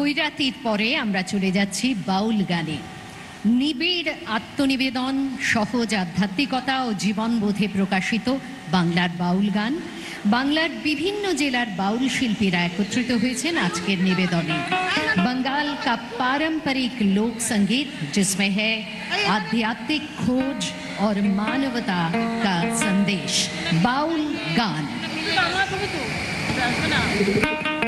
বৈরাতির পরে আমরা চলে যাচ্ছি বাউল গানে। নিবিড় আত্মনিবেদন, সহজ আধ্যাত্মিকতা ও জীবনবোধে প্রকাশিত বাংলার বাউল গান। বাংলার বিভিন্ন জেলার বাউল শিল্পীরা একত্রিত হয়েছেন আজকের निवेदने। बंगाल का पारंपरिक लोक संगीत जिसमें है आध्यात्मिक खोज और मानवता का संदेश, बाउल गान।